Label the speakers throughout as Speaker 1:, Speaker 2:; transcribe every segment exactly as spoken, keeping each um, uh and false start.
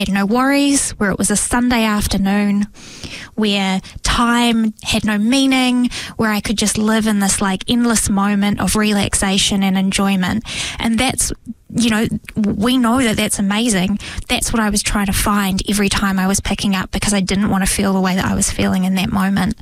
Speaker 1: had no worries, where it was a Sunday afternoon, where time had no meaning, where I could just live in this like endless moment of relaxation and enjoyment. And that's, you know, we know that that's amazing. That's what I was trying to find every time I was picking up, because I didn't want to feel the way that I was feeling in that moment.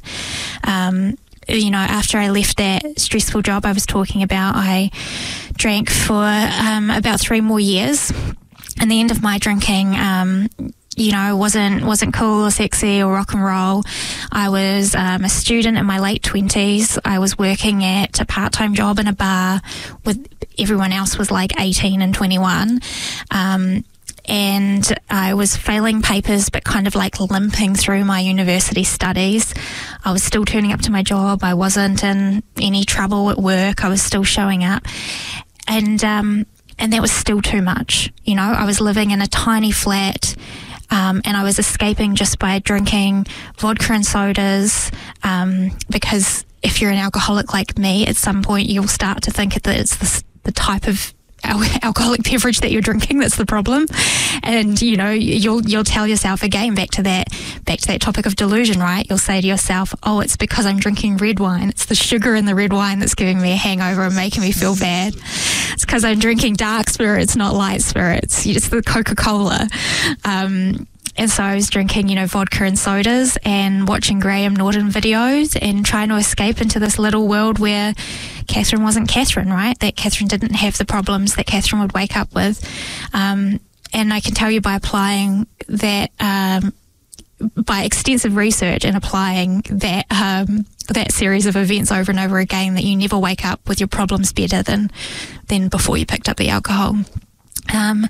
Speaker 1: Um, you know, after I left that stressful job I was talking about, I drank for um, about three more years. And the end of my drinking, um, you know, wasn't wasn't cool or sexy or rock and roll. I was um, a student in my late twenties. I was working at a part-time job in a bar with everyone else was like eighteen and twenty-one. Um, and I was failing papers, but kind of like limping through my university studies. I was still turning up to my job. I wasn't in any trouble at work. I was still showing up. And, um, and that was still too much. You know, I was living in a tiny flat, um, and I was escaping just by drinking vodka and sodas, um, because if you're an alcoholic like me, at some point you'll start to think that it's the, the type of al- alcoholic beverage that you're drinking that's the problem. And, you know, you'll you'll tell yourself again, back to that back to that topic of delusion, right? You'll say to yourself, oh, it's because I'm drinking red wine. It's the sugar in the red wine that's giving me a hangover and making me feel bad. It's because I'm drinking dark spirits, not light spirits. It's the Coca-Cola. Um, and so I was drinking, you know, vodka and sodas and watching Graham Norton videos and trying to escape into this little world where Catherine wasn't Catherine, right? That Catherine didn't have the problems that Catherine would wake up with. Um, and I can tell you by applying that, um, by extensive research and applying that um, that series of events over and over again, that you never wake up with your problems better than than before you picked up the alcohol. Um,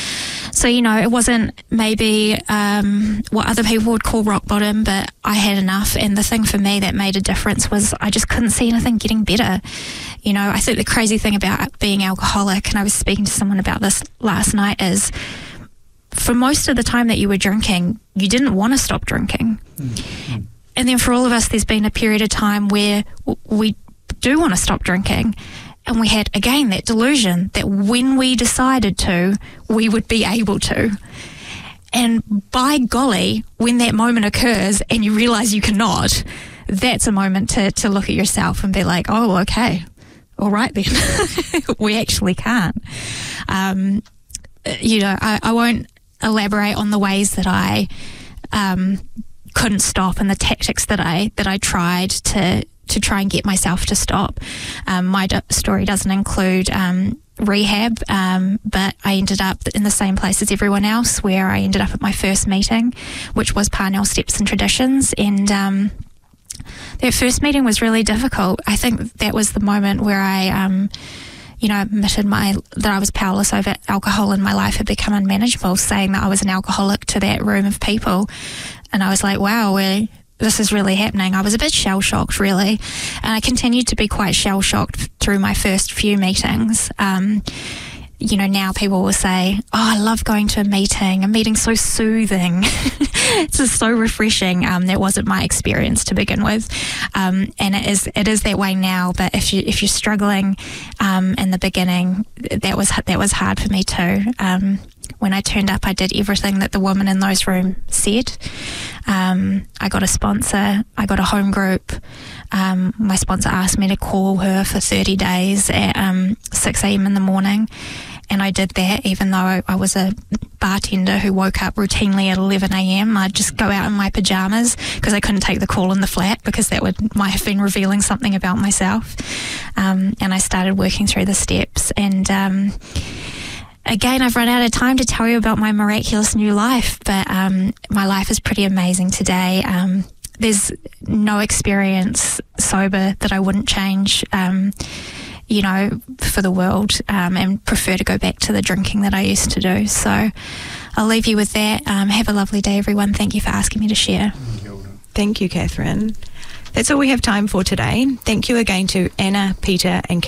Speaker 1: so, you know, it wasn't maybe um, what other people would call rock bottom, but I had enough. And the thing for me that made a difference was I just couldn't see anything getting better. You know, I think the crazy thing about being alcoholic, and I was speaking to someone about this last night, is for most of the time that you were drinking, you didn't want to stop drinking. Mm-hmm. And then for all of us, there's been a period of time where w- we do want to stop drinking. And we had, again, that delusion that when we decided to, we would be able to. And by golly, when that moment occurs and you realise you cannot, that's a moment to, to look at yourself and be like, oh, okay, all right then. We actually can't. Um, you know, I, I won't elaborate on the ways that I um, couldn't stop and the tactics that I that I tried to to try and get myself to stop. Um, my do- story doesn't include um, rehab, um, but I ended up in the same place as everyone else, where I ended up at my first meeting, which was Parnell Steps and Traditions. And um, that first meeting was really difficult. I think that was the moment where I um, you know, admitted my that I was powerless over alcohol and my life had become unmanageable, saying that I was an alcoholic to that room of people. And I was like, wow, really, this is really happening. I was a bit shell-shocked, really. And I continued to be quite shell-shocked through my first few meetings. Um, you know, now people will say, oh, I love going to a meeting. A meeting's so soothing. It's just so refreshing. Um, that wasn't my experience to begin with. Um, and it is it is that way now. But if you if you're struggling um, in the beginning, that was that was hard for me too. Um, when I turned up, I did everything that the woman in those rooms said. Um, I got a sponsor. I got a home group. Um, my sponsor asked me to call her for thirty days at um, six a.m. in the morning. And I did that, even though I, I was a bartender who woke up routinely at eleven a.m. I'd just go out in my pajamas because I couldn't take the call in the flat, because that would might have been revealing something about myself. Um, and I started working through the steps. And um, again, I've run out of time to tell you about my miraculous new life, but um, my life is pretty amazing today. Um, there's no experience sober that I wouldn't change. Um, you know, for the world, um, and prefer to go back to the drinking that I used to do. So I'll leave you with that. Um, have a lovely day, everyone. Thank you for asking me to share.
Speaker 2: Thank you, Catherine. That's all we have time for today. Thank you again to Anna, Peter and